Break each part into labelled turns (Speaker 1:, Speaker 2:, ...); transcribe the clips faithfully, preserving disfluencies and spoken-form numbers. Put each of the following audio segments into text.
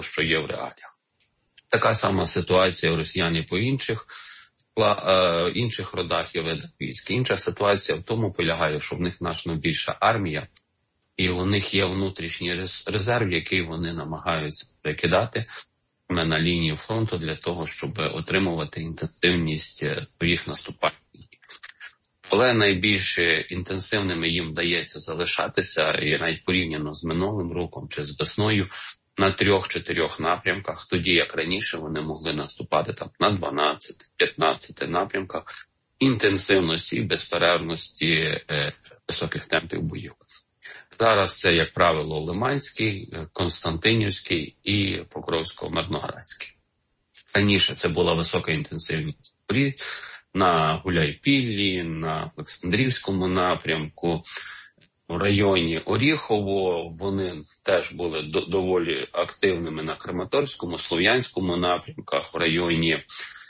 Speaker 1: що є в реаліях. Така сама ситуація у росіян і по інших, е, інших родах і видах військ. Інша ситуація в тому полягає, що в них значно більша армія, і у них є внутрішній резерв, який вони намагаються перекидати на лінію фронту для того, щоб отримувати інтенсивність своїх наступальних дій. Але найбільш інтенсивними їм вдається залишатися, і навіть порівняно з минулим роком чи з весною, на трьох-чотирьох напрямках, тоді як раніше вони могли наступати там на дванадцяти-п'ятнадцяти напрямках інтенсивності і безперервності е, високих темпів боїв. Зараз це, як правило, Лиманський, Константинівський і Покровсько-Мирноградський. Раніше це була висока інтенсивність на Гуляйпіллі, на Олександрівському напрямку, в районі Оріхово. Вони теж були до, доволі активними на Краматорському, Слов'янському напрямках, в районі,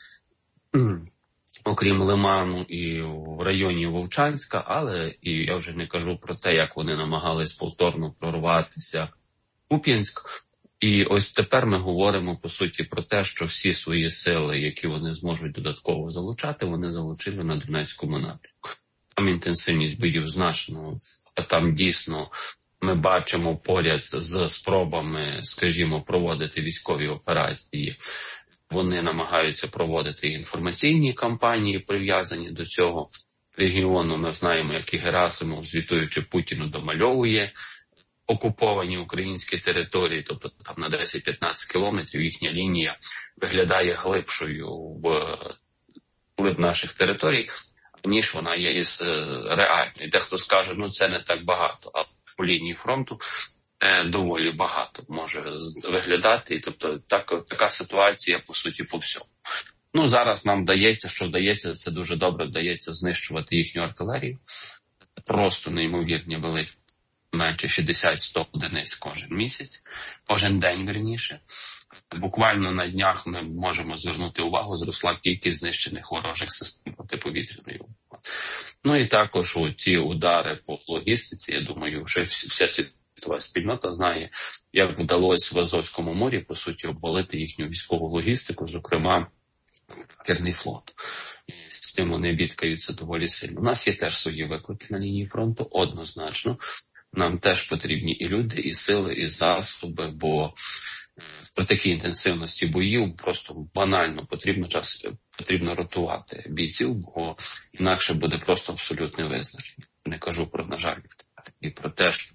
Speaker 1: окрім Лиману, і в районі Вовчанська, але і я вже не кажу про те, як вони намагались повторно прорватися в Куп'янськ. І ось тепер ми говоримо, по суті, про те, що всі свої сили, які вони зможуть додатково залучати, вони залучили на Донецькому напрямку. Там інтенсивність боїв значно, а там дійсно ми бачимо поряд з спробами, скажімо, проводити військові операції. Вони намагаються проводити інформаційні кампанії, прив'язані до цього регіону. Ми знаємо, як і Герасимов, звітуючи Путіну, домальовує окуповані українські території, тобто там на десять-п'ятнадцять кілометрів їхня лінія виглядає глибшою в глиб наших територій, ніж вона є із реальною. Дехто скаже, ну це не так багато, а по лінії фронту доволі багато може виглядати. І тобто так, така ситуація, по суті, по всьому. Ну, зараз нам вдається, що вдається, це дуже добре вдається знищувати їхню артилерію. Просто неймовірні великі, менше шістдесят-сто одиниць кожен місяць, кожен день, вірніше. Буквально на днях ми можемо звернути увагу, зросла кількість знищених ворожих систем протиповітряної оборони. Ну і також ці удари по логістиці, я думаю, вже вся світова спільнота знає, як вдалося в Азовському морі, по суті, обвалити їхню військову логістику, зокрема, Керний флот. І з цим вони бідкаються доволі сильно. У нас є теж свої виклики на лінії фронту, однозначно. Нам теж потрібні і люди, і сили, і засоби, бо при такій інтенсивності боїв просто банально потрібно час, потрібно ротувати бійців, бо інакше буде просто абсолютне визначення. Не кажу про, на жаль, і про те, що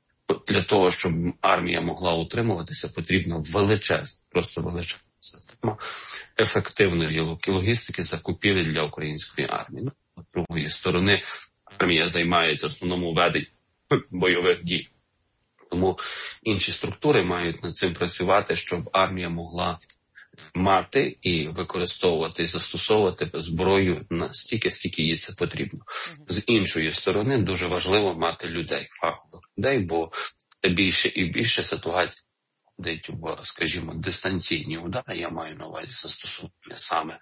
Speaker 1: для того, щоб армія могла утримуватися, потрібно величезна, просто величезна система ефективної логістики закупівель для української армії. Ну, з другої сторони, армія займається в основному веденням бойових дій. Тому інші структури мають над цим працювати, щоб армія могла мати і використовувати, і застосовувати зброю настільки, скільки їй це потрібно. З іншої сторони, дуже важливо мати людей, фахових людей, бо більше і більше ситуацій ходить в, скажімо, дистанційні удари, я маю на увазі застосування саме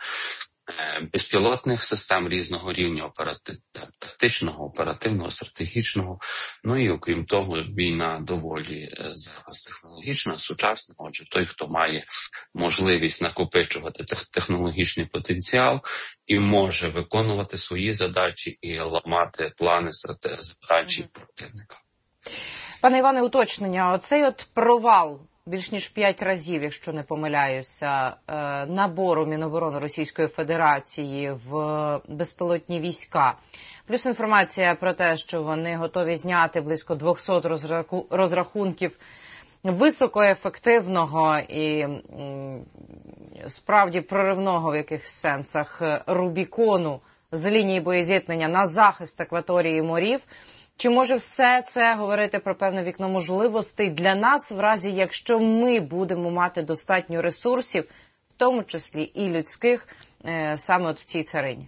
Speaker 1: безпілотних систем різного рівня, оператив, тактичного, оперативного, стратегічного. Ну і окрім того, війна доволі зараз технологічна, сучасна. Отже, той, хто має можливість накопичувати технологічний потенціал і може виконувати свої задачі і ламати плани, стратегії, задачі противника.
Speaker 2: Пане Іване, уточнення. Оцей от провал більш ніж п'ять разів, якщо не помиляюся, набору Міноборони Російської Федерації в безпілотні війська. Плюс інформація про те, що вони готові зняти близько двісті розрахунків високоефективного і справді проривного в якихось сенсах Рубікону з лінії боєзіткнення на захист акваторії морів. Чи може все це говорити про певне вікно можливостей для нас, в разі якщо ми будемо мати достатньо ресурсів, в тому числі і людських, саме от в цій царині?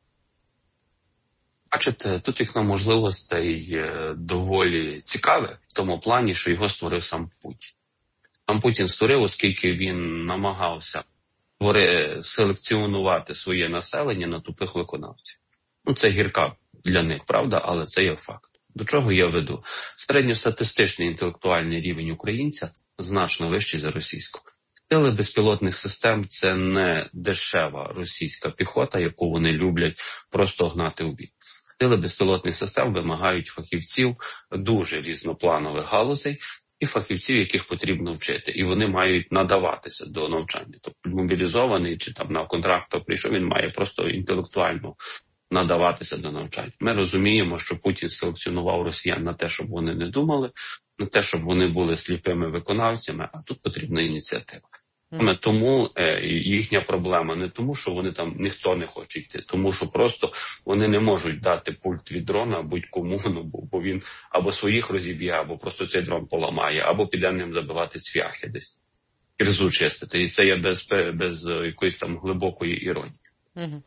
Speaker 1: Бачите, тут вікно можливостей доволі цікаве, в тому плані, що його створив сам Путін. Сам Путін створив, оскільки він намагався селекціонувати своє населення на тупих виконавців. Ну, це гірка для них, правда, але це є факт. До чого я веду? Середньостатистичний інтелектуальний рівень українця значно вищий за російську. Сили безпілотних систем – це не дешева російська піхота, яку вони люблять просто гнати у бій. Сили безпілотних систем вимагають фахівців дуже різнопланових галузей і фахівців, яких потрібно вчити. І вони мають надаватися до навчання. Тобто мобілізований чи там на контракт прийшов, він має просто інтелектуально надаватися до навчання. Ми розуміємо, що Путін селекціонував росіян на те, щоб вони не думали, на те, щоб вони були сліпими виконавцями, а тут потрібна ініціатива. Саме тому е, їхня проблема не тому, що вони там ніхто не хоче йти, тому що просто вони не можуть дати пульт від дрона будь-кому, ну, бо він або своїх розіб'є, або просто цей дрон поламає, або піде ним забивати цвяхи десь, кірзу чистити. І це є без, без якоїсь там глибокої іронії. Mm-hmm.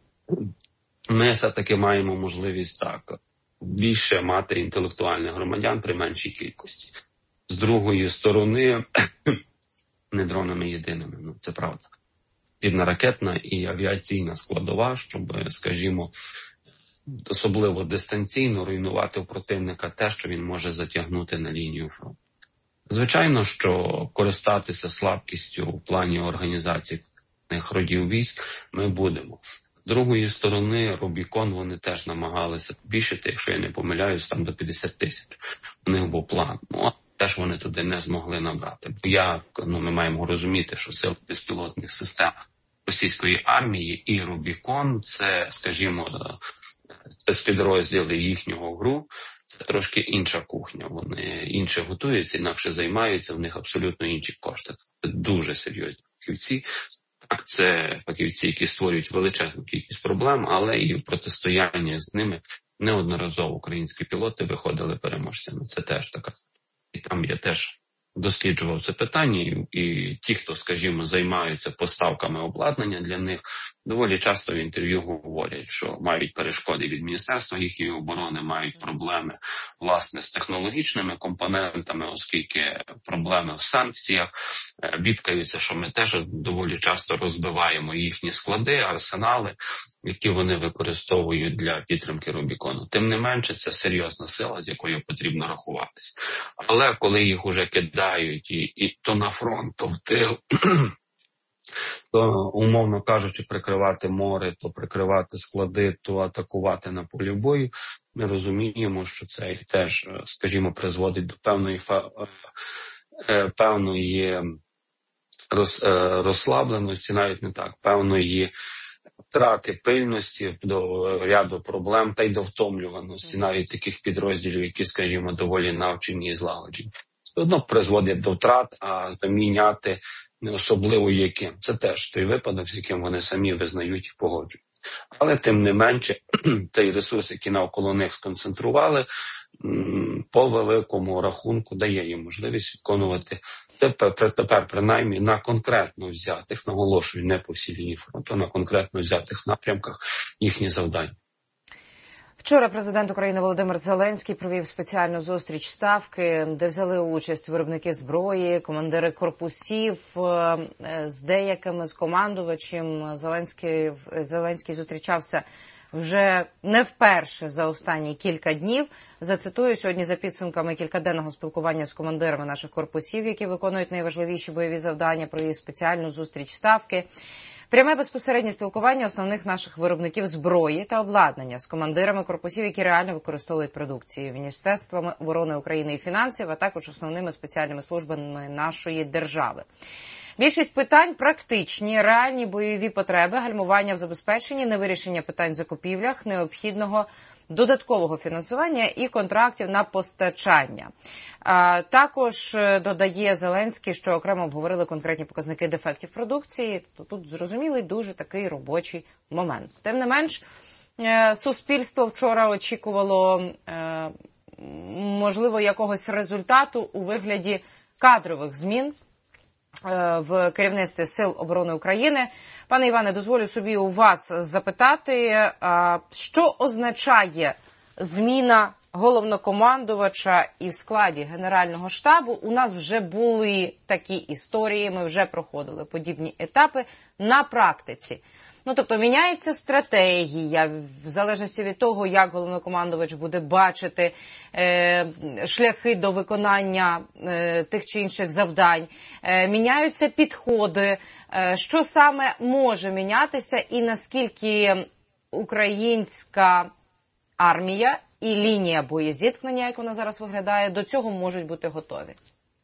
Speaker 1: Ми все-таки маємо можливість так більше мати інтелектуальних громадян при меншій кількості. З другої сторони, не дронами єдиними, ну це правда. Потрібна ракетна і авіаційна складова, щоб, скажімо, особливо дистанційно руйнувати у противника те, що він може затягнути на лінію фронту. Звичайно, що користатися слабкістю у плані організації родів військ ми будемо. З другої сторони, Рубікон вони теж намагалися збільшити, якщо я не помиляюсь, там до п'ятдесят тисяч. У них був план. Ну, теж вони туди не змогли набрати. Бо я, ну, ми маємо розуміти, що сили безпілотних систем російської армії і Рубікон – це, скажімо, спецпідрозділи їхнього ГРУ, це трошки інша кухня. Вони інше готуються, інакше займаються, в них абсолютно інші кошти. Це дуже серйозні фахівці. Так, це фахівці, які створюють величезну кількість проблем, але і в протистоянні з ними неодноразово українські пілоти виходили переможцями. Це теж така. І там я теж досліджував це питання, і ті, хто, скажімо, займаються поставками обладнання для них, доволі часто в інтерв'ю говорять, що мають перешкоди від Міністерства їхньої оборони, мають проблеми, власне, з технологічними компонентами, оскільки проблеми в санкціях, бідкаються, що ми теж доволі часто розбиваємо їхні склади, арсенали, які вони використовують для підтримки Рубікону. Тим не менше, це серйозна сила, з якою потрібно рахуватися. Але коли їх уже кидають і, і то на фронт, то в тил, то, умовно кажучи, прикривати море, то прикривати склади, то атакувати на полі бою, ми розуміємо, що це теж, скажімо, призводить до певної, певної роз, розслабленості, навіть не так, певної втрати пильності до ряду проблем та й до втомлюваності навіть таких підрозділів, які, скажімо, доволі навчені і злагоджені. Все одно призводять до втрат, а заміняти не особливо яким. Це теж той випадок, з яким вони самі визнають і погоджують. Але тим не менше, той ресурс, який навколо них сконцентрували, по великому рахунку дає їм можливість виконувати тепер, тепер принаймні на конкретно взятих, наголошую, не по всій лінії фронту, на конкретно взятих напрямках їхні завдання.
Speaker 2: Вчора президент України Володимир Зеленський провів спеціальну зустріч ставки, де взяли участь виробники зброї, командири корпусів. З деякими, з командувачем Зеленський, Зеленський зустрічався вже не вперше за останні кілька днів. Зацитую, сьогодні за підсумками кількаденного спілкування з командирами наших корпусів, які виконують найважливіші бойові завдання, провів спеціальну зустріч ставки. Пряме безпосереднє спілкування основних наших виробників зброї та обладнання з командирами корпусів, які реально використовують продукцію, Міністерствами оборони України і фінансів, а також основними спеціальними службами нашої держави. Більшість питань практичні, реальні бойові потреби, гальмування в забезпеченні, невирішення питань в закупівлях, необхідного додаткового фінансування і контрактів на постачання. А, також додає Зеленський, що окремо обговорили конкретні показники дефектів продукції. То тут зрозумілий дуже такий робочий момент. Тим не менш, суспільство вчора очікувало, можливо, якогось результату у вигляді кадрових змін в керівництві Сил оборони України. Пане Іване, дозволю собі у вас запитати, що означає зміна головнокомандувача і в складі Генерального штабу. У нас вже були такі історії, ми вже проходили подібні етапи на практиці. Ну, тобто, міняється стратегія, в залежності від того, як головнокомандувач буде бачити е, шляхи до виконання е, тих чи інших завдань. Е, міняються підходи. Е, що саме може мінятися і наскільки українська армія і лінія боєзіткнення, як вона зараз виглядає, до цього можуть бути готові?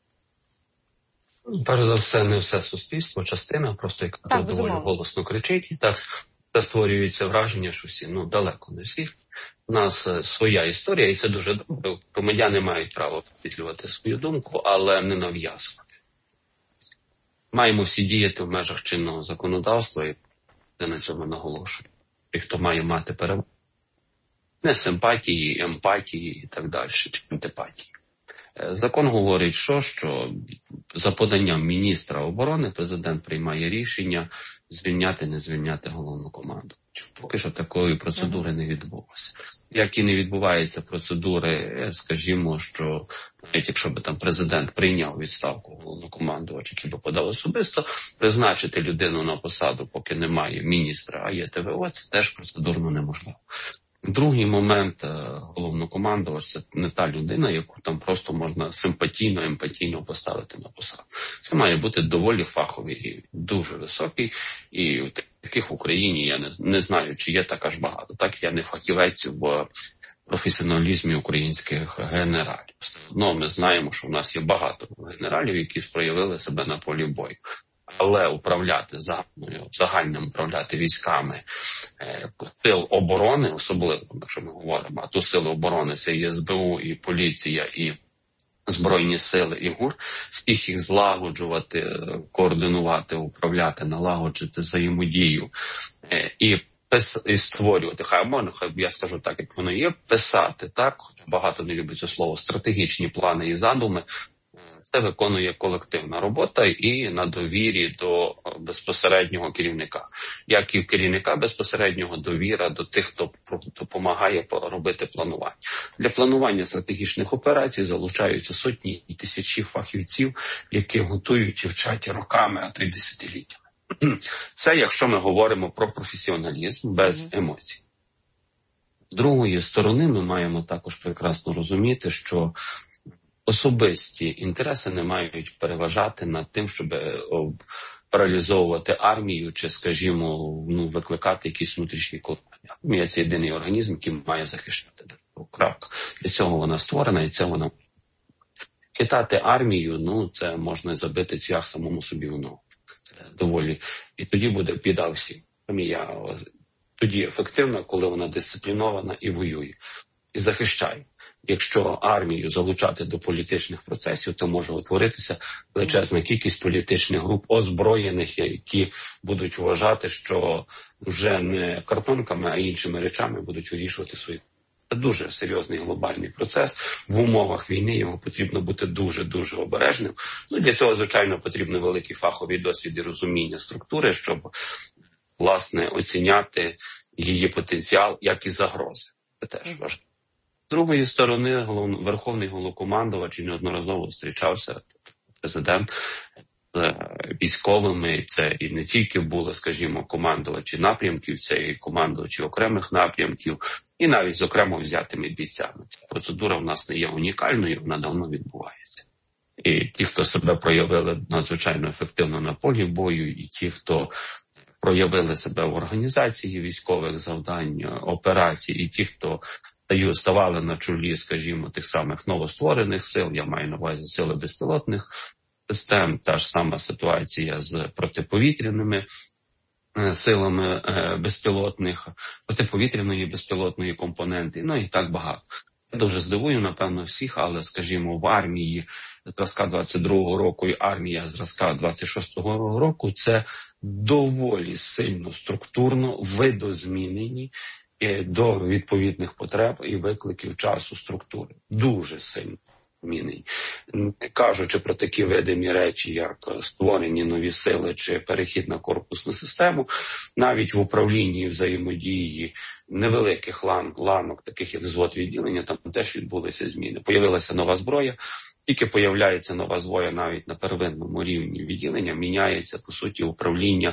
Speaker 1: Перш за все, не все суспільство, частина, просто яка так, доволі безумовно голосно кричить, і так це створюється враження, що всі, ну, далеко не всі. У нас своя історія, і це дуже добре. Громадяни мають право підтримувати свою думку, але не нав'язувати. Маємо всі діяти в межах чинного законодавства, і я на цьому наголошую. І хто має мати перевагу. Не симпатії, емпатії і так далі, чи антипатії. Закон говорить, що, що за поданням міністра оборони президент приймає рішення звільняти, не звільняти головнокомандувача. Поки що такої процедури не відбулося. Як і не відбуваються процедури, скажімо, що навіть якщо би там президент прийняв відставку головнокомандувача, який би подав особисто, призначити людину на посаду, поки немає міністра, а є Т В О, це теж процедурно неможливо. Другий момент, головнокомандувач – це не та людина, яку там просто можна симпатійно, емпатійно поставити на посаду. Це має бути доволі фаховий рівень, дуже високий, і таких в Україні я не, не знаю, чи є так аж багато. Так, я не фахівець в професіоналізмі українських генералів. Все одно ми знаємо, що в нас є багато генералів, які проявили себе на полі бою. Але управляти загальною, загальним управляти військами е, сил оборони, особливо, якщо ми говоримо, а то сили оборони, це і С Б У, і поліція, і Збройні сили, і ГУР, всіх їх злагоджувати, координувати, управляти, налагоджити взаємодію е, і, пис, і створювати, хай можна, хай я скажу так, як воно є, писати, так, багато не любить це слово, стратегічні плани і задуми. Це виконує колективна робота і на довірі до безпосереднього керівника. Як і керівника безпосереднього довіра до тих, хто допомагає робити планування. Для планування стратегічних операцій залучаються сотні і тисячі фахівців, які готують і вчать роками, а то й десятиліттями. Це якщо ми говоримо про професіоналізм без емоцій. З другої сторони ми маємо також прекрасно розуміти, що особисті інтереси не мають переважати над тим, щоб паралізовувати армію чи, скажімо, ну, викликати якісь внутрішні коливання. Армія – це єдиний організм, який має захищати державу. Крапка. Для цього вона створена, і це вона. Хитати армію, ну, це можна забити цвях самому собі в ногу. Це доволі. І тоді буде біда всім. Армія тоді ефективна, коли вона дисциплінована і воює, і захищає. Якщо армію залучати до політичних процесів, то може утворитися величезна кількість політичних груп озброєних, які будуть вважати, що вже не картонками, а іншими речами будуть вирішувати свої. Це дуже серйозний глобальний процес. В умовах війни його потрібно бути дуже-дуже обережним. Ну, для цього, звичайно, потрібно великий фаховий досвід і розуміння структури, щоб, власне, оціняти її потенціал, як і загрози. Це теж важливо. З другої сторони, голов... Верховний головнокомандувач неодноразово зустрічався, президент, з військовими. Це і не тільки були, скажімо, командувачі напрямків, це і командувачі окремих напрямків, і навіть з окремо взятими бійцями. Ця процедура в нас не є унікальною, вона давно відбувається. І ті, хто себе проявили надзвичайно ефективно на полі бою, і ті, хто проявили себе в організації військових завдань, операцій, і ті, хто ставали на чолі, скажімо, тих самих новостворених сил, я маю на увазі сили безпілотних систем, та ж сама ситуація з протиповітряними силами безпілотних, протиповітряної безпілотної компоненти, ну і так багато. Я дуже здивую, напевно, всіх, але, скажімо, в армії зразка двадцять другого року і армія зразка двадцять шостого року – це доволі сильно структурно видозмінені до відповідних потреб і викликів часу структури. Дуже сильно. змінень. Не кажучи про такі видимі речі, як створені нові сили чи перехід на корпусну систему, навіть в управлінні і взаємодії невеликих лан, ланок, таких як взвод відділення, там теж відбулися зміни. Появилася нова зброя, тільки появляється нова зброя навіть на первинному рівні відділення, міняється, по суті, управління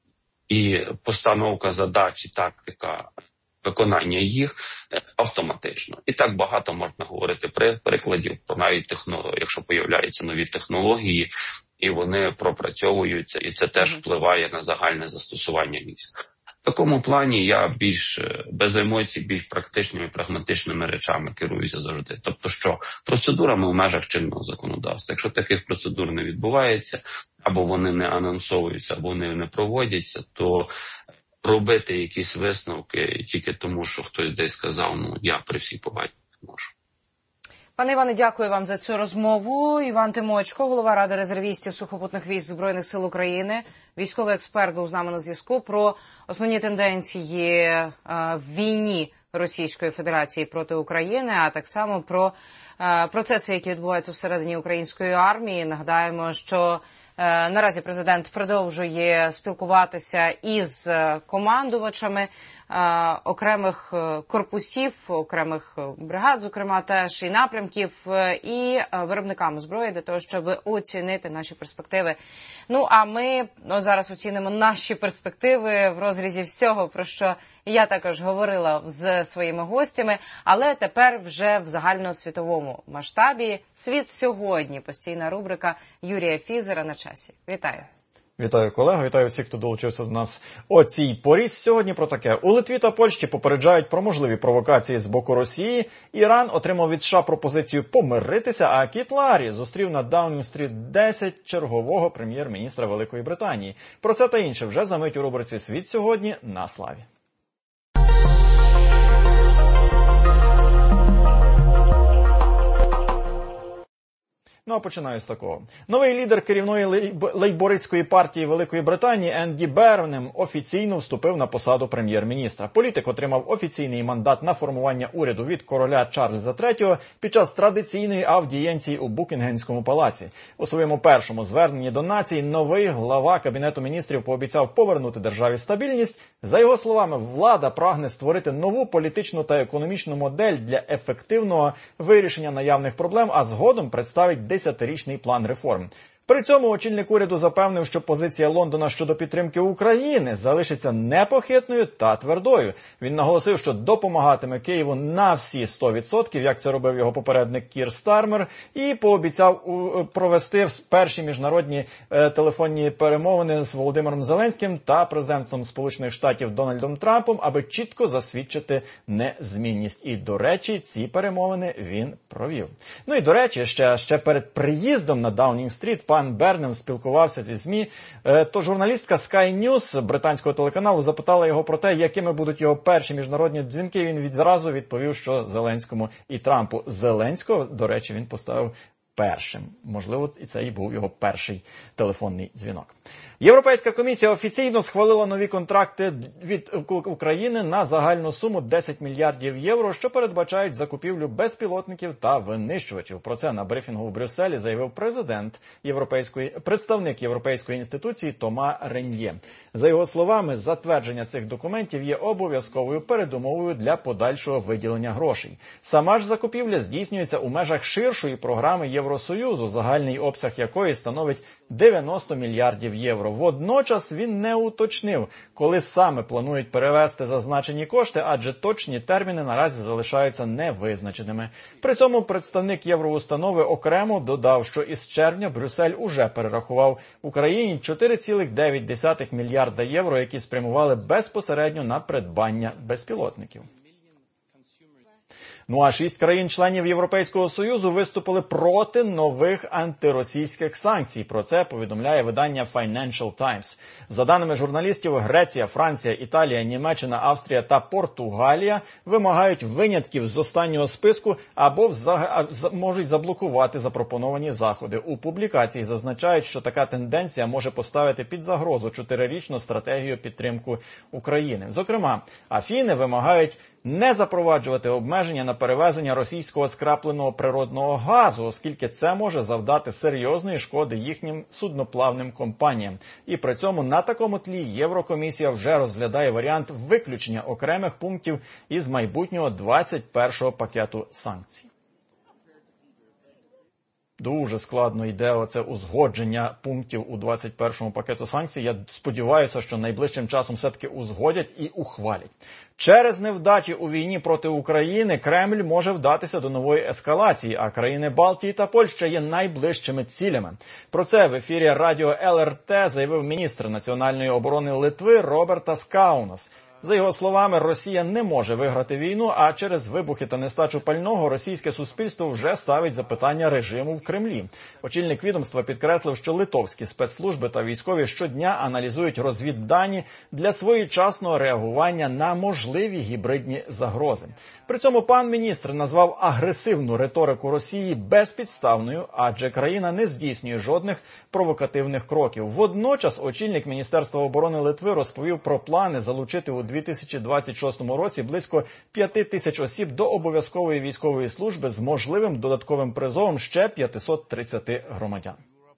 Speaker 1: і постановка задач, і тактика виконання їх автоматично. І так багато можна говорити при прикладів про навіть технології, якщо появляються нові технології, і вони пропрацьовуються, і це теж впливає на загальне застосування військ. В такому плані я більш без емоцій, більш практичними, прагматичними речами керуюся завжди. Тобто що? Процедурами в межах чинного законодавства. Якщо таких процедур не відбувається, або вони не анонсовуються, або вони не проводяться, то робити якісь висновки тільки тому, що хтось десь сказав, ну я при всій повазі не можу.
Speaker 2: Пане Іване, дякую вам за цю розмову. Іван Тимочко, голова Ради резервістів сухопутних військ Збройних сил України, військовий експерт, був з нами на зв'язку про основні тенденції е, в війні Російської Федерації проти України, а так само про е, процеси, які відбуваються всередині української армії. Нагадаємо, що е, наразі президент продовжує спілкуватися із командувачами е, окремих корпусів, окремих бригад, зокрема теж і напрямків, і виробниками зброї для того, щоб оцінити наші перспективи. Ну, а ми ну, зараз оцінимо наші перспективи в розрізі всього, про що я також говорила з своїми гостями, але тепер вже в загальносвітовому масштабі. «Світ сьогодні» – постійна рубрика Юрія Фізера на часі. Вітаю.
Speaker 3: Вітаю, колего, вітаю всіх, хто долучився до нас о цій порі. Сьогодні про таке. У Литві та Польщі попереджають про можливі провокації з боку Росії. Іран отримав від США пропозицію помиритися, а Кіт Ларі зустрів на Даунінг-стріт десять чергового прем'єр-міністра Великої Британії. Про це та інше вже за мить у рубриці «Світ сьогодні» на Славі. Ну, а починаю з такого. Новий лідер керівної лейбористської партії Великої Британії Енді Бернем офіційно вступив на посаду прем'єр-міністра. Політик отримав офіційний мандат на формування уряду від короля Чарльза третього під час традиційної аудієнції у Букінгемському палаці. У своєму першому зверненні до нації новий глава Кабінету міністрів пообіцяв повернути державі стабільність. За його словами, влада прагне створити нову політичну та економічну модель для ефективного вирішення наявних проблем, а згодом представить десятирічний план реформ. При цьому очільник уряду запевнив, що позиція Лондона щодо підтримки України залишиться непохитною та твердою. Він наголосив, що допомагатиме Києву на всі сто відсотків, як це робив його попередник Кір Стармер, і пообіцяв провести перші міжнародні е, телефонні перемовини з Володимиром Зеленським та президентом Сполучених Штатів Дональдом Трампом, аби чітко засвідчити незмінність. І, до речі, ці перемовини він провів. Ну і, до речі, ще, ще перед приїздом на Даунінг-стріт пан Бернем спілкувався зі ЗМІ, то журналістка Sky News британського телеканалу запитала його про те, якими будуть його перші міжнародні дзвінки. Він відразу відповів, що Зеленському і Трампу. Зеленського, до речі, він поставив першим. Можливо, і це і був його перший телефонний дзвінок. Європейська комісія офіційно схвалила нові контракти від України на загальну суму десять мільярдів євро, що передбачають закупівлю безпілотників та винищувачів. Про це на брифінгу в Брюсселі заявив президент Європейської, представник Європейської інституції Тома Реньє. За його словами, затвердження цих документів є обов'язковою передумовою для подальшого виділення грошей. Сама ж закупівля здійснюється у межах ширшої програми Євросоюзу, загальний обсяг якої становить дев'яносто мільярдів євро. Водночас він не уточнив, коли саме планують перевести зазначені кошти, адже точні терміни наразі залишаються невизначеними. При цьому представник Євроустанови окремо додав, що із червня Брюссель уже перерахував Україні чотири цілих дев'ять десятих мільярда євро, які спрямували безпосередньо на придбання безпілотників. Ну а шість країн-членів Європейського Союзу виступили проти нових антиросійських санкцій. Про це повідомляє видання Financial Times. За даними журналістів, Греція, Франція, Італія, Німеччина, Австрія та Португалія вимагають винятків з останнього списку або взаг... можуть заблокувати запропоновані заходи. У публікації зазначають, що така тенденція може поставити під загрозу чотирирічну стратегію підтримки України. Зокрема, Афіни вимагають не запроваджувати обмеження на перевезення російського скрапленого природного газу, оскільки це може завдати серйозної шкоди їхнім судноплавним компаніям. І при цьому на такому тлі Єврокомісія вже розглядає варіант виключення окремих пунктів із майбутнього двадцять першого пакету санкцій. Дуже складно йде оце узгодження пунктів у двадцять першому пакету санкцій. Я сподіваюся, що найближчим часом все-таки узгодять і ухвалять. Через невдачі у війні проти України Кремль може вдатися до нової ескалації, а країни Балтії та Польща є найближчими цілями. Про це в ефірі радіо Ел Ер Те заявив міністр національної оборони Литви Робертас Каунас. За його словами, Росія не може виграти війну, а через вибухи та нестачу пального російське суспільство вже ставить запитання режиму в Кремлі. Очільник відомства підкреслив, що литовські спецслужби та військові щодня аналізують розвіддані для своєчасного реагування на можливі гібридні загрози. При цьому пан міністр назвав агресивну риторику Росії безпідставною, адже країна не здійснює жодних провокативних кроків. Водночас очільник Міністерства оборони Литви розповів про плани залучити у дві тисячі двадцять шостому році близько п'яти тисяч осіб до обов'язкової військової служби з можливим додатковим призовом ще п'ятисот тридцяти громадян.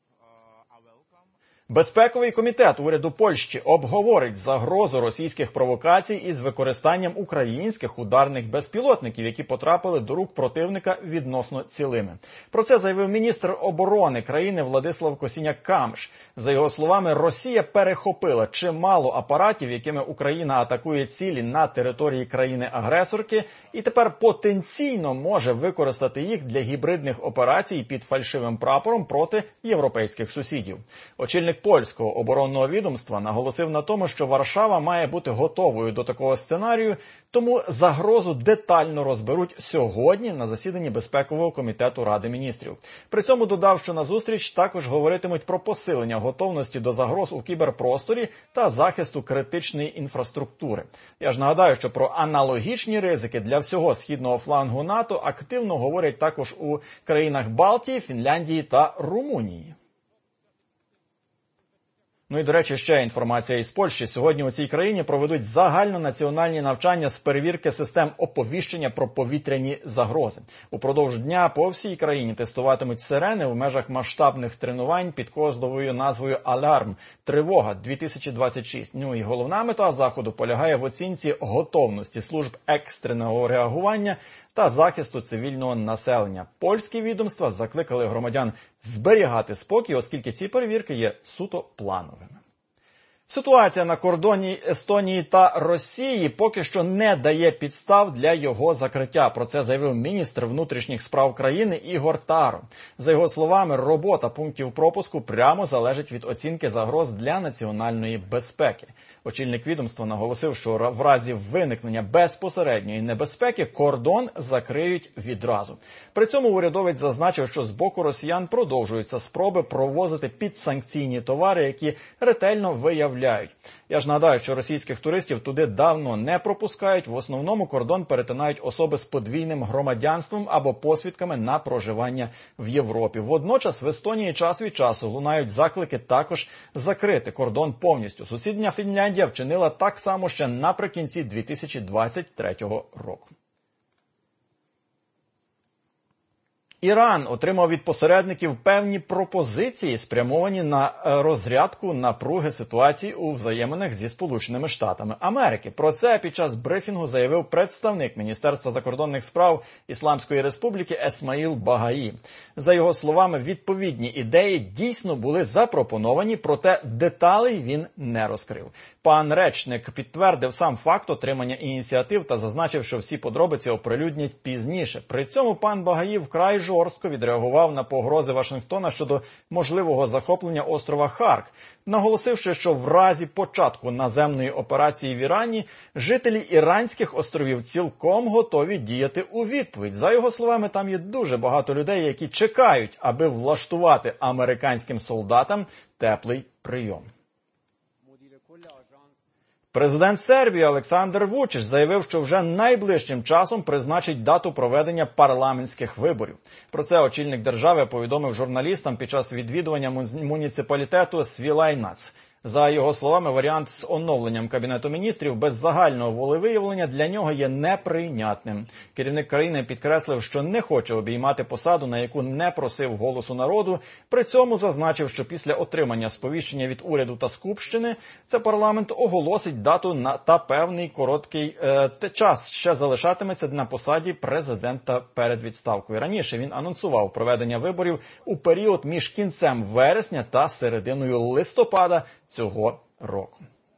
Speaker 3: Безпековий комітет уряду Польщі обговорить загрозу російських провокацій із використанням українських ударних безпілотників, які потрапили до рук противника відносно цілими. Про це заявив міністр оборони країни Владислав Косіняк-Камиш. За його словами, Росія перехопила чимало апаратів, якими Україна атакує цілі на території країни-агресорки, і тепер потенційно може використати їх для гібридних операцій під фальшивим прапором проти європейських сусідів. Очільник польського оборонного відомства наголосив на тому, що Варшава має бути готовою до такого сценарію, тому загрозу детально розберуть сьогодні на засіданні Безпекового комітету Ради міністрів. При цьому додав, що на зустріч також говоритимуть про посилення готовності до загроз у кіберпросторі та захисту критичної інфраструктури. Я ж нагадаю, що про аналогічні ризики для всього східного флангу НАТО активно говорять також у країнах Балтії, Фінляндії та Румунії. Ну і, до речі, ще інформація із Польщі. Сьогодні у цій країні проведуть загальнонаціональні навчання з перевірки систем оповіщення про повітряні загрози. Упродовж дня по всій країні тестуватимуть сирени в межах масштабних тренувань під кодовою назвою «Алярм. Тривога дві тисячі двадцять шість». Ну і головна мета заходу полягає в оцінці готовності служб екстреного реагування та захисту цивільного населення. Польські відомства закликали громадян зберігати спокій, оскільки ці перевірки є суто плановими. Ситуація на кордоні Естонії та Росії поки що не дає підстав для його закриття. Про це заявив міністр внутрішніх справ країни Ігор Таро. За його словами, робота пунктів пропуску прямо залежить від оцінки загроз для національної безпеки. Очільник відомства наголосив, що в разі виникнення безпосередньої небезпеки кордон закриють відразу. При цьому урядовець зазначив, що з боку росіян продовжуються спроби провозити підсанкційні товари, які ретельно виявляють. Я ж нагадаю, що російських туристів туди давно не пропускають. В основному кордон перетинають особи з подвійним громадянством або посвідками на проживання в Європі. Водночас в Естонії час від часу лунають заклики також закрити кордон повністю. Сусідня Фінляндія вчинила так само ще наприкінці дві тисячі двадцять третього року. Іран отримав від посередників певні пропозиції, спрямовані на розрядку напруги ситуації у взаєминах зі Сполученими Штатами Америки. Про це під час брифінгу заявив представник Міністерства закордонних справ Ісламської Республіки Есмаїл Багаї. За його словами, відповідні ідеї дійсно були запропоновані, проте деталей він не розкрив. Пан речник підтвердив сам факт отримання ініціатив та зазначив, що всі подробиці оприлюднять пізніше. При цьому пан Багаї вкрай жорстко відреагував на погрози Вашингтона щодо можливого захоплення острова Харк, наголосивши, що в разі початку наземної операції в Ірані жителі іранських островів цілком готові діяти у відповідь. За його словами, там є дуже багато людей, які чекають, аби влаштувати американським солдатам теплий прийом. Президент Сербії Олександр Вучич заявив, що вже найближчим часом призначить дату проведення парламентських виборів. Про це очільник держави повідомив журналістам під час відвідування муніципалітету Свілайнац. За його словами, варіант з оновленням Кабінету міністрів без загального волевиявлення для нього є неприйнятним. Керівник країни підкреслив, що не хоче обіймати посаду, на яку не просив голосу народу. При цьому зазначив, що після отримання сповіщення від уряду та Скупщини це парламент оголосить дату на та певний короткий е, час ще залишатиметься на посаді президента перед відставкою. Раніше він анонсував проведення виборів у період між кінцем вересня та серединою листопада цього року.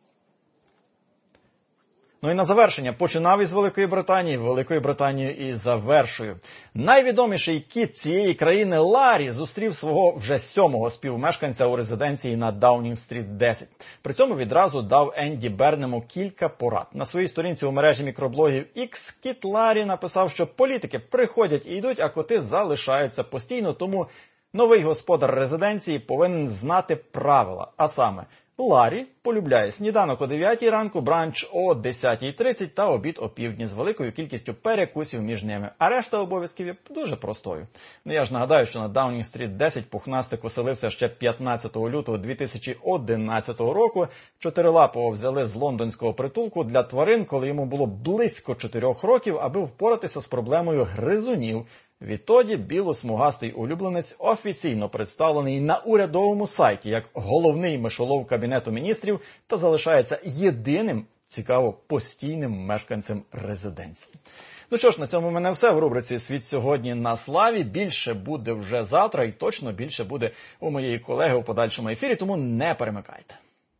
Speaker 3: Ну і на завершення починав із Великої Британії, Великою Британією і завершую. Найвідоміший кіт цієї країни Ларі зустрів свого вже сьомого співмешканця у резиденції на Даунінг-стріт десять. При цьому відразу дав Енді Бернему кілька порад. На своїй сторінці у мережі мікроблогів X кіт Ларі написав, що політики приходять і йдуть, а коти залишаються постійно, тому новий господар резиденції повинен знати правила, а саме Ларі полюбляє сніданок о дев'ятій ранку, бранч о десятій тридцять та обід о півдні з великою кількістю перекусів між ними. А решта обов'язків є дуже простою. Ну, я ж нагадаю, що на Даунінг-стріт десять пухнастик оселився ще п'ятнадцятого лютого дві тисячі одинадцятого року. Чотирилапого взяли з лондонського притулку для тварин, коли йому було близько чотирьох років, аби впоратися з проблемою гризунів. Відтоді білосмугастий улюбленець офіційно представлений на урядовому сайті як головний мишолов Кабінету міністрів та залишається єдиним, цікаво, постійним мешканцем резиденції. Ну що ж, на цьому в мене все в рубриці «Світ сьогодні на славі». Більше буде вже завтра і точно більше буде у моєї колеги у подальшому ефірі, тому не перемикайте.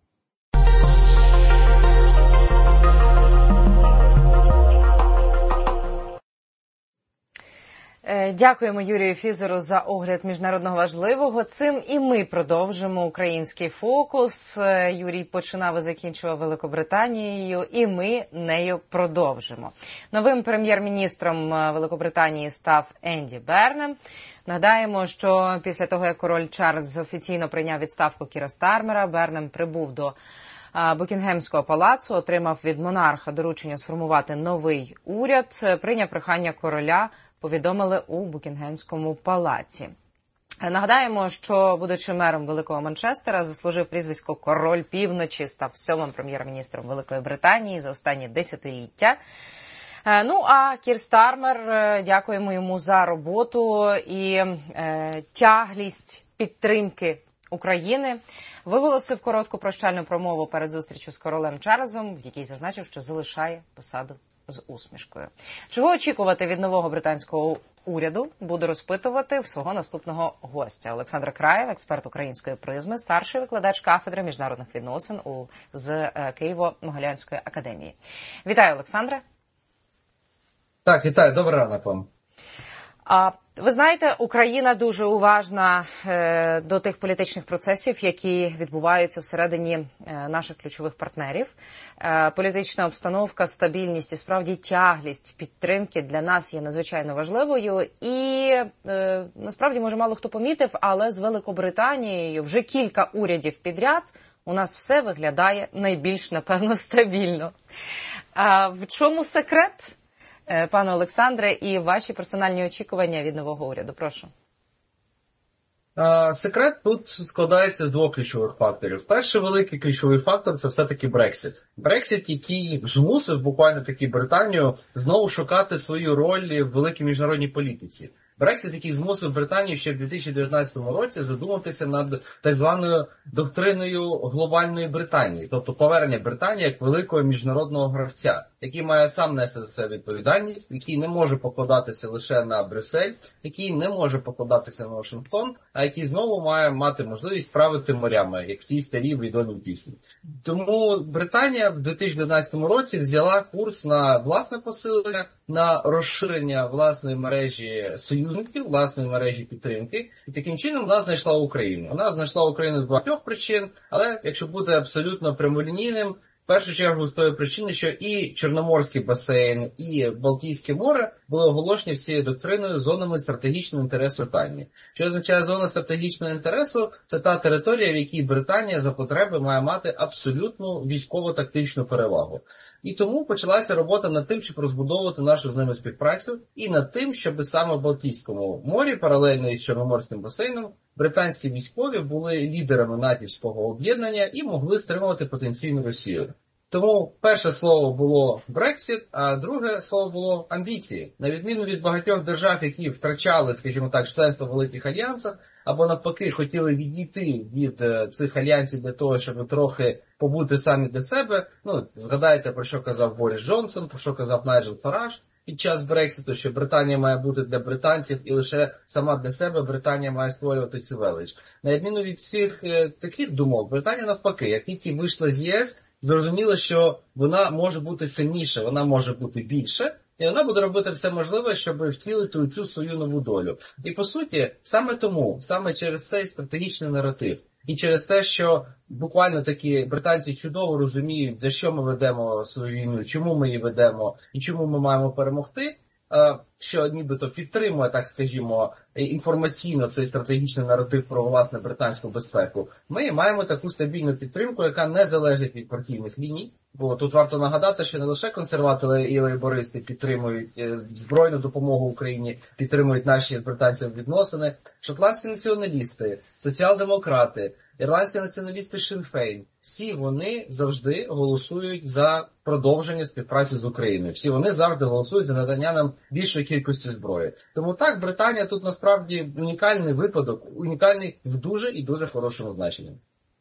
Speaker 2: Дякуємо Юрію Фізеру за огляд міжнародного важливого. Цим і ми продовжимо український фокус. Юрій починав і закінчував Великобританією, і ми нею продовжимо. Новим прем'єр-міністром Великобританії став Енді Бернем. Нагадаємо, що після того, як король Чарльз офіційно прийняв відставку Кіра Стармера, Бернем прибув до Букінгемського палацу, отримав від монарха доручення сформувати новий уряд, прийняв прохання короля, повідомили у Букінгемському палаці. Нагадаємо, що, будучи мером Великого Манчестера, заслужив прізвисько «Король Півночі», став сьомим прем'єр-міністром Великої Британії за останні десятиліття. Ну, а Кір Стармер, дякуємо йому за роботу і е, тяглість підтримки України, виголосив коротку прощальну промову перед зустрічю з королем Чарльзом, в якій зазначив, що залишає посаду з усмішкою. Чого очікувати від нового британського уряду, буду розпитувати в свого наступного гостя. Олександр Краєв, експерт української призми, старший викладач кафедри міжнародних відносин у, з Києво-Могилянської академії. Вітаю, Олександре.
Speaker 4: Так, вітаю. Добрий ранок вам.
Speaker 2: А ви знаєте, Україна дуже уважна е, до тих політичних процесів, які відбуваються всередині е, наших ключових партнерів. Е, політична обстановка, стабільність і справді тяглість підтримки для нас є надзвичайно важливою. І е, насправді, може, мало хто помітив, але з Великобританією вже кілька урядів підряд у нас все виглядає найбільш, напевно, стабільно. А в чому секрет? Пане Олександре, і ваші персональні очікування від нового уряду. Прошу.
Speaker 4: Секрет тут складається з двох ключових факторів. Перший великий ключовий фактор – це все-таки Брексит. Брексит, який змусив буквально таки Британію знову шукати свою роль в великій міжнародній політиці. Брексит, який змусив Британію ще в дві тисячі дев'ятнадцятому році задуматися над так званою доктриною глобальної Британії, тобто повернення Британії як великого міжнародного гравця, який має сам нести за це відповідальність, який не може покладатися лише на Брюссель, який не може покладатися на Вашингтон, а який знову має мати можливість правити морями, як в тій старій відомій пісні. Тому Британія в дві тисячі дев'ятнадцятому році взяла курс на власне посилення, на розширення власної мережі союзників, власної мережі підтримки. І таким чином вона знайшла Україну. Вона знайшла Україну з багатьох причин, але якщо бути абсолютно прямолінійним, в першу чергу з тої причини, що і Чорноморський басейн, і Балтійське море були оголошені всією доктриною зонами стратегічного інтересу Британії. Що означає зона стратегічного інтересу? Це та територія, в якій Британія за потреби має мати абсолютну військово-тактичну перевагу. І тому почалася робота над тим, щоб розбудовувати нашу з ними співпрацю, і над тим, щоб саме в Балтійському морі, паралельно із Чорноморським басейном, британські військові були лідерами натівського об'єднання і могли стримувати потенційну Росію. Тому перше слово було Брексит, а друге слово було амбіції. На відміну від багатьох держав, які втрачали, скажімо так, членство в великих альянсах, або навпаки хотіли відійти від цих альянсів для того, щоб трохи побути самі для себе. Ну, згадайте, про що казав Борис Джонсон, про що казав Найджел Фараж під час Брекситу, що Британія має бути для британців і лише сама для себе Британія має створювати цю велич. На відміну від всіх е, таких думок, Британія навпаки, як тільки вийшла з ЄС, зрозуміло, що вона може бути сильніша, вона може бути більше, і вона буде робити все можливе, щоб втілити цю свою нову долю. І по суті, саме тому, саме через цей стратегічний наратив, і через те, що буквально такі британці чудово розуміють, за що ми ведемо свою війну, чому ми її ведемо і чому ми маємо перемогти, що нібито підтримує, так скажімо, інформаційно цей стратегічний наратив про власне британську безпеку, ми маємо таку стабільну підтримку, яка не залежить від партійних ліній. Бо тут варто нагадати, що не лише консерватори і лейбористи підтримують збройну допомогу Україні, підтримують наші з британцями відносини. Шотландські націоналісти, соціал-демократи, ірландські націоналісти Шін-Фейн, всі вони завжди голосують за продовження співпраці з Україною. Всі вони завжди голосують за надання нам більшої кількості зброї. Тому так, Британія тут насправді унікальний випадок, унікальний в дуже і дуже хорошому значенні.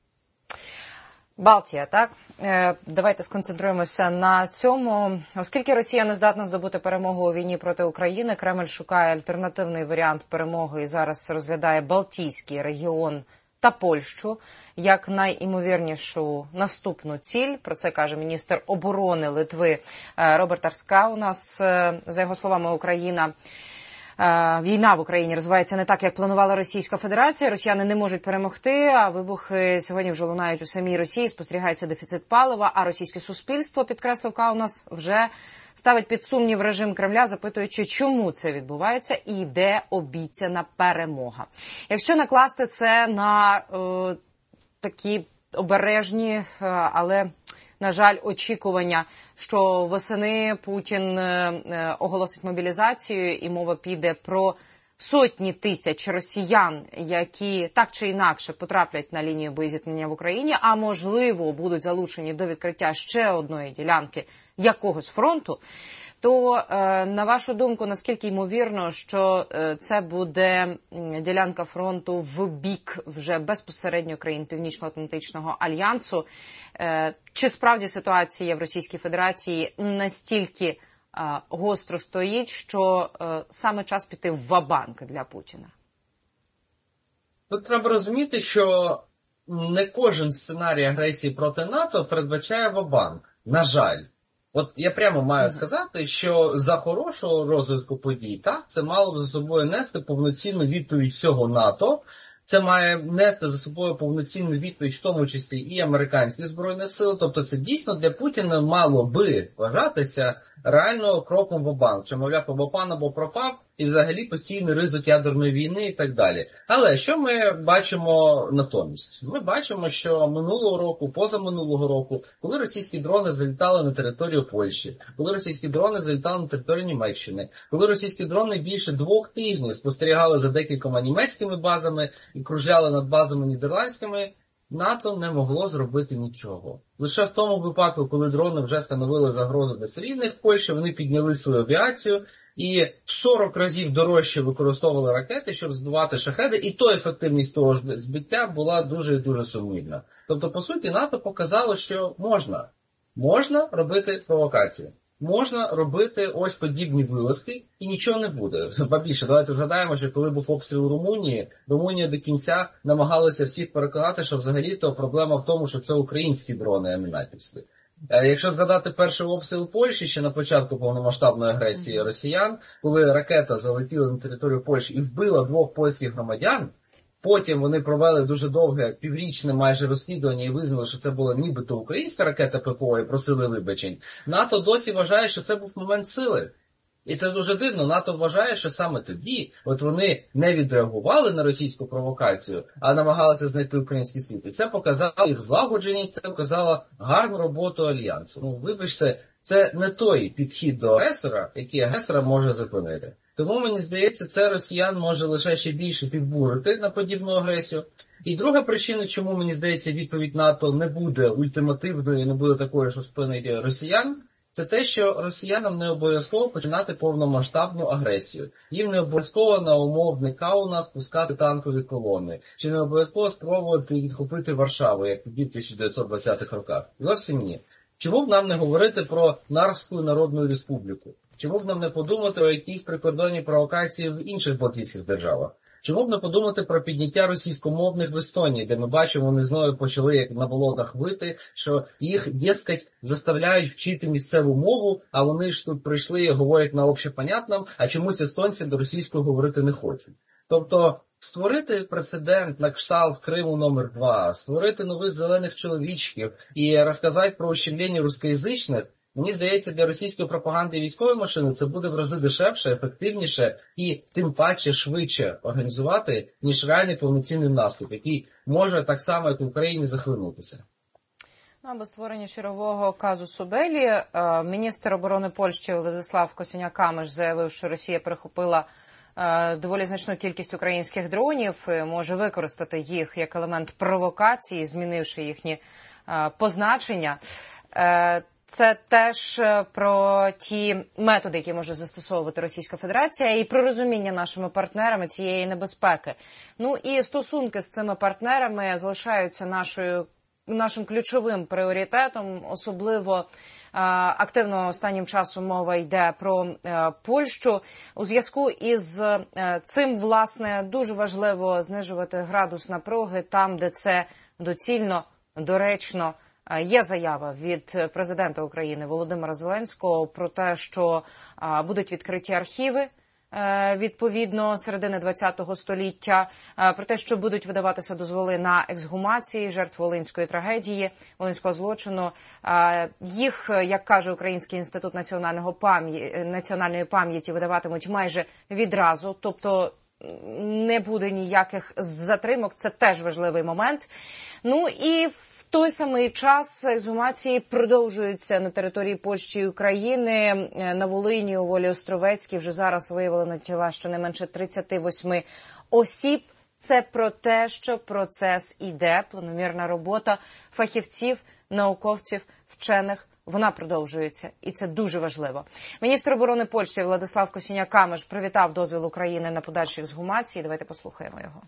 Speaker 2: Балтія, так? Е, давайте сконцентруємося на цьому. Оскільки Росія не здатна здобути перемогу у війні проти України, Кремль шукає альтернативний варіант перемоги і зараз розглядає Балтійський регіон та Польщу як найімовірнішу наступну ціль. Про це каже міністр оборони Литви Роберт Арска. У нас, за його словами, Україна... Війна в Україні розвивається не так, як планувала Російська Федерація. Росіяни не можуть перемогти, а вибухи сьогодні вже лунають у самій Росії. Спостерігається дефіцит палива, а російське суспільство, підкреслив Каунас, вже ставить під сумнів режим Кремля, запитуючи, чому це відбувається і де обіцяна перемога. Якщо накласти це на е, такі обережні, е, але... на жаль, очікування, що восени Путін е, оголосить мобілізацію і мова піде про сотні тисяч росіян, які так чи інакше потраплять на лінію боєзіткнення в Україні, а можливо будуть залучені до відкриття ще одної ділянки якогось фронту, то, е, на вашу думку, наскільки ймовірно, що е, це буде ділянка фронту в бік вже безпосередньо країн Північно-Атлантичного альянсу? Е, чи справді ситуація в Російській Федерації настільки е, гостро стоїть, що е, саме час піти в ва-банк для Путіна?
Speaker 4: Тут треба розуміти, що не кожен сценарій агресії проти НАТО передбачає ва-банк. На жаль. От я прямо маю сказати, що за хорошого розвитку подій, так, це мало б за собою нести повноцінну відповідь всього НАТО, це має нести за собою повноцінну відповідь, в тому числі і американських збройних сил, тобто це дійсно для Путіна мало би вважатися реально кроком ва-банк, що, мовляв, або пан, або пропав, і взагалі постійний ризик ядерної війни і так далі. Але що ми бачимо натомість? Ми бачимо, що минулого року, позаминулого року, коли російські дрони залітали на територію Польщі, коли російські дрони залітали на територію Німеччини, коли російські дрони більше двох тижнів спостерігали за декількома німецькими базами і кружляли над базами нідерландськими, НАТО не могло зробити нічого. Лише в тому випадку, коли дрони вже становили загрозу для цивільних Польщі, вони підняли свою авіацію і в сорок разів дорожче використовували ракети, щоб збивати шахеди, і то ефективність того ж збиття була дуже і дуже сумнівна. Тобто, по суті, НАТО показало, що можна. Можна робити провокації. Можна робити ось подібні вилазки, і нічого не буде. Більше, давайте згадаємо, що коли був обстріл Румунії, Румунія до кінця намагалася всіх переконати, що взагалі-то проблема в тому, що це українські дрони, а не натівські. Якщо згадати перший обстріл Польщі ще на початку повномасштабної агресії росіян, коли ракета залетіла на територію Польщі і вбила двох польських громадян, потім вони провели дуже довге, піврічне майже розслідування і визнали, що це була нібито українська ракета ППО і просили вибачень. НАТО досі вважає, що це був момент сили. І це дуже дивно. НАТО вважає, що саме тоді от вони не відреагували на російську провокацію, а намагалися знайти український слід. І це показало їх злагодженість, це показало гарну роботу Альянсу. Ну, вибачте, це не той підхід до агресора, який агресора може зупинити. Тому, мені здається, це росіян може лише ще більше підбурити на подібну агресію. І друга причина, чому, мені здається, відповідь НАТО не буде ультимативною, не буде такою, що спинить росіян, це те, що росіянам не обов'язково починати повномасштабну агресію. Їм не обов'язково на умовний Каунас пускати танкові колони. Чи не обов'язково спробувати відхопити Варшаву, як тоді в тисяча дев'ятсот двадцятих роках. Зовсім ні. Чому б нам не говорити про Нарвську Народну Республіку? Чому б нам не подумати о якійсь прикордонній провокації в інших балтійських державах? Чому б не подумати про підняття російськомовних в Естонії, де ми бачимо, вони знову почали як на болотах вити, що їх, дескать, заставляють вчити місцеву мову, а вони ж тут прийшли і говорять на общепонятному, а чомусь естонці до російської говорити не хочуть. Тобто створити прецедент на кшталт Криму номер два, створити нових зелених чоловічків і розказати про ущемлення рускоязичних, мені здається, для російської пропаганди і військової машини це буде в рази дешевше, ефективніше і тим паче швидше організувати, ніж реальний повноцінний наступ, який може так само, як в Україні, захлинутися.
Speaker 2: Або створення чергового казусу Белі. Міністр оборони Польщі Владислав Косиняк-Камиш заявив, що Росія перехопила доволі значну кількість українських дронів, може використати їх як елемент провокації, змінивши їхні позначення. Це теж про ті методи, які може застосовувати Російська Федерація, і про розуміння нашими партнерами цієї небезпеки. Ну і стосунки з цими партнерами залишаються нашою, нашим ключовим пріоритетом. Особливо активно останнім часом мова йде про Польщу. У зв'язку із цим, власне, дуже важливо знижувати градус напруги там, де це доцільно, доречно. Є заява від президента України Володимира Зеленського про те, що будуть відкриті архіви відповідно середини ХХ століття, про те, що будуть видаватися дозволи на ексгумації жертв Волинської трагедії, Волинського злочину. Їх, як каже Український інститут національного пам'яті, національної пам'яті, видаватимуть майже відразу, тобто не буде ніяких затримок, це теж важливий момент. Ну і в той самий час ексгумації продовжуються на території Польщі і України. На Волині, у Волі-Островецькій вже зараз виявлено тіла щонайменше тридцять вісім осіб. Це про те, що процес іде, планомірна робота фахівців, науковців, вчених, вона продовжується, і це дуже важливо. Міністр оборони Польщі Владислав Косиняк-Камиш привітав дозвіл України на подальші ексгумації. Давайте послухаємо його.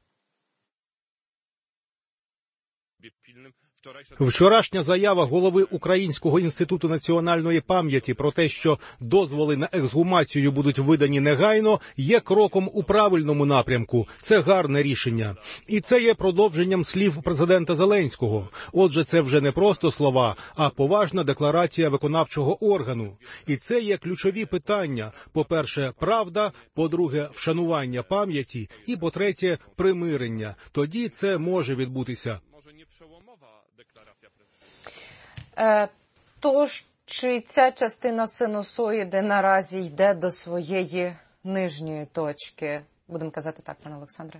Speaker 5: Вчорашня заява голови Українського інституту національної пам'яті про те, що дозволи на ексгумацію будуть видані негайно, є кроком у правильному напрямку. Це гарне рішення. І це є продовженням слів президента Зеленського. Отже, це вже не просто слова, а поважна декларація виконавчого органу. І це є ключові питання. По-перше, правда, по-друге, вшанування пам'яті і, по-третє, примирення. Тоді це може відбутися.
Speaker 2: Е, тож, чи ця частина синусоїди наразі йде до своєї нижньої точки? Будемо казати так, пане Олександре.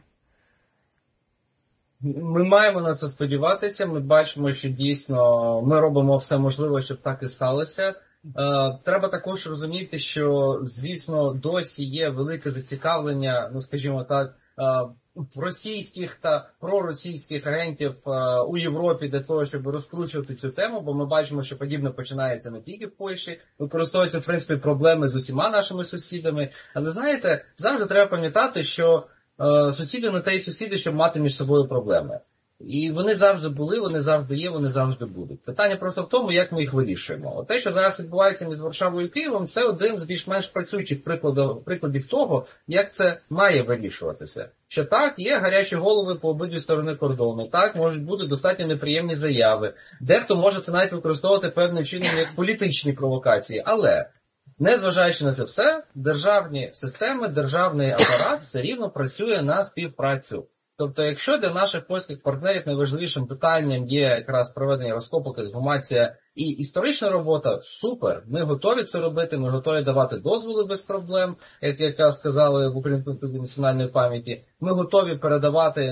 Speaker 4: Ми маємо на це сподіватися. Ми бачимо, що дійсно ми робимо все можливе, щоб так і сталося. Е, треба також розуміти, що, звісно, досі є велике зацікавлення, ну, скажімо так, е, російських та проросійських агентів е, у Європі для того, щоб розкручувати цю тему, бо ми бачимо, що подібне починається не тільки в Польщі, використовуються, в принципі, проблеми з усіма нашими сусідами. Але, знаєте, завжди треба пам'ятати, що е, сусіди не те й сусіди, щоб мати між собою проблеми. І вони завжди були, вони завжди є, вони завжди будуть. Питання просто в тому, як ми їх вирішуємо. От те, що зараз відбувається між Варшавою і Києвом, це один з більш-менш працюючих прикладів, прикладів того, як це має вирішуватися. Що так, є гарячі голови по обидві сторони кордону, так, можуть бути достатньо неприємні заяви. Дехто може це навіть використовувати певним чином як політичні провокації. Але, незважаючи на це все, державні системи, державний апарат все рівно працює на співпрацю. Тобто, якщо для наших польських партнерів найважливішим питанням є якраз проведення розкопок, ексгумація і історична робота, супер, ми готові це робити, ми готові давати дозволи без проблем, як якраз сказали в Українському інституті національної пам'яті, ми готові передавати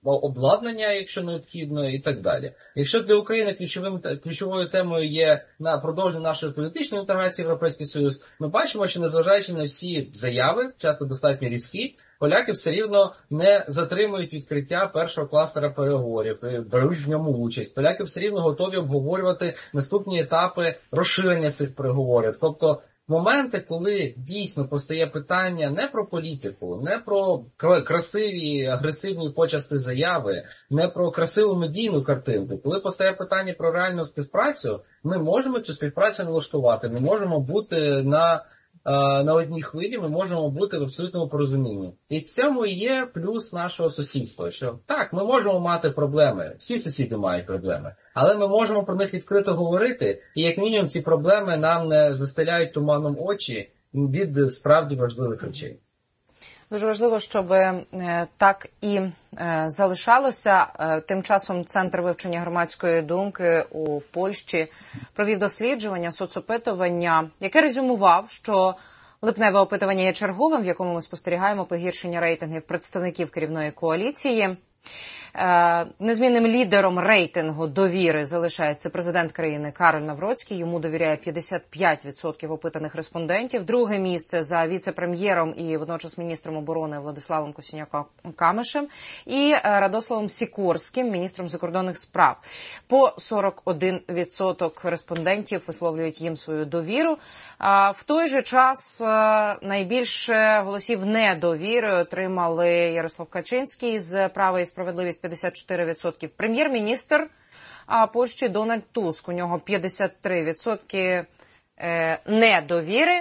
Speaker 4: обладнання, якщо необхідно, і так далі. Якщо для України ключовим, ключовою темою є на продовження нашої політичної інтеграції в Європейський Союз, ми бачимо, що незважаючи на всі заяви, часто достатньо різкі, поляки все рівно не затримують відкриття першого кластера переговорів, беруть в ньому участь. Поляки все рівно готові обговорювати наступні етапи розширення цих переговорів. Тобто моменти, коли дійсно постає питання не про політику, не про красиві, агресивні почасти заяви, не про красиву медійну картинку. Коли постає питання про реальну співпрацю, ми можемо цю співпрацю налаштувати, ми можемо бути на, на одній хвилі, ми можемо бути в абсолютному порозумінні. І в цьому і є плюс нашого сусідства, що так, ми можемо мати проблеми, всі сусіди мають проблеми, але ми можемо про них відкрито говорити, і як мінімум ці проблеми нам не застеляють туманом очі від справді важливих речей.
Speaker 2: Дуже важливо, щоб так і залишалося. Тим часом Центр вивчення громадської думки у Польщі провів дослідження, соцопитування, яке резюмував, що липневе опитування є черговим, в якому ми спостерігаємо погіршення рейтингів представників керівної коаліції. Незмінним лідером рейтингу довіри залишається президент країни Кароль Навроцький. Йому довіряє п'ятдесят п'ять відсотків опитаних респондентів. Друге місце за віце-прем'єром і водночас міністром оборони Владиславом Косiniaко-Камишем і Радославом Сікорським, міністром закордонних справ. По сорок один відсоток респондентів висловлюють їм свою довіру. В той же час найбільше голосів недовіри отримали Ярослав Качинський з «Права і справедливість» п'ятдесят чотири відсотки, прем'єр-міністр Польщі Дональд Туск, у нього п'ятдесят три відсотки недовіри.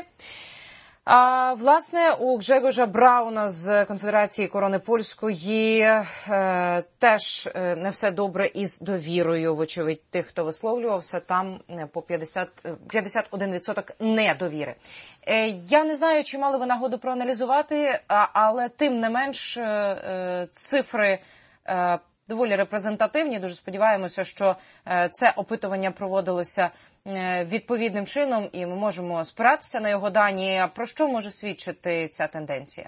Speaker 2: А, власне, у Гжегожа Брауна з Конфедерації Корони Польської е, теж е, не все добре із довірою, вочевидь, тих, хто висловлювався, там по п'ятдесят, п'ятдесят один відсоток недовіри. Е, я не знаю, чи мали ви нагоду проаналізувати, а, але тим не менш е, цифри е, доволі репрезентативні. Дуже сподіваємося, що е, це опитування проводилося відповідним чином, і ми можемо спиратися на його дані. Про що може свідчити ця тенденція?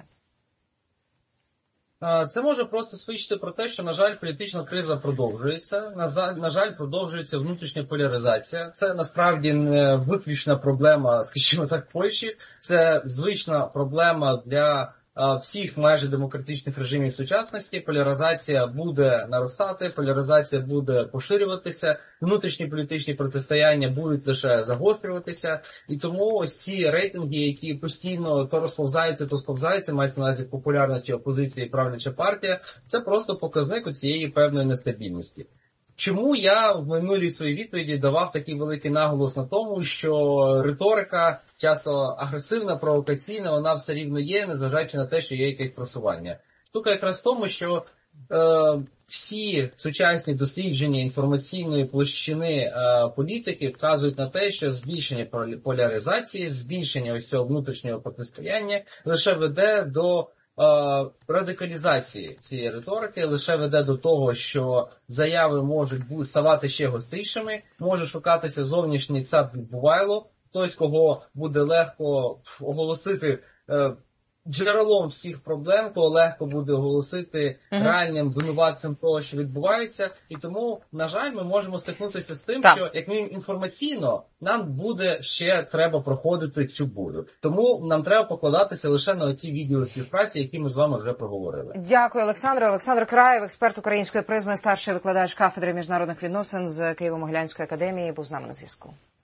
Speaker 4: Це може просто свідчити про те, що, на жаль, політична криза продовжується. На жаль, продовжується внутрішня поляризація. Це, насправді, не виключна проблема, скажімо так, Польщі. Це звична проблема для всіх майже демократичних режимів сучасності. Поляризація буде наростати, поляризація буде поширюватися, внутрішні політичні протистояння будуть лише загострюватися. І тому ось ці рейтинги, які постійно то розповзаються, то сповзаються, мається на увазі популярності опозиції і правляча партія, це просто показник цієї певної нестабільності. Чому я в минулій своїй відповіді давав такий великий наголос на тому, що риторика часто агресивна, провокаційна, вона все рівно є, незважаючи на те, що є якесь просування. Штука якраз в тому, що е, всі сучасні дослідження інформаційної площини е, політики вказують на те, що збільшення поляризації, збільшення ось цього внутрішнього протистояння лише веде до радикалізації цієї риторики, лише веде до того, що заяви можуть бути ставати ще гострішими, може шукатися зовнішній цап-відбувайло, хтось, кого буде легко оголосити е, джерелом всіх проблем, кого легко буде оголосити uh-huh. реальним винуватцем того, що відбувається. І тому, на жаль, ми можемо стикнутися з тим, так. що, як мінімум, інформаційно нам буде ще треба проходити цю бою. Тому нам треба покладатися лише на ті відділи співпраці, які ми з вами вже проговорили.
Speaker 2: Дякую, Олександре. Олександр Краєв, експерт української призми, старший викладач кафедри міжнародних відносин з Києво-Могилянської академії, був з нами на зв'язку.